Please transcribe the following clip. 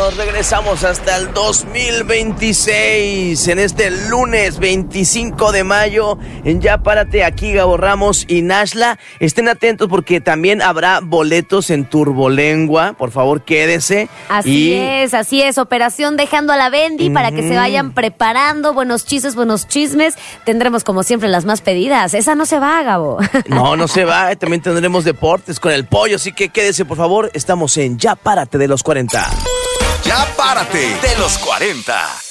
nos regresamos hasta el 2026. En este lunes 25 de mayo, en Ya Párate, aquí Gabo Ramos y Nashla. Estén atentos porque también habrá boletos en Turbolengua. Por favor, quédese. Así es. Operación Dejando a la Bendy para que se vayan preparando. Buenos chistes, buenos chismes. Tendremos, como siempre, las más pedidas. Esa no se va, Gabo. No se va. También tendremos deportes con el pollo. Así que quédese, por favor. Estamos en Ya Párate de los 40. Ya Párate de los 40.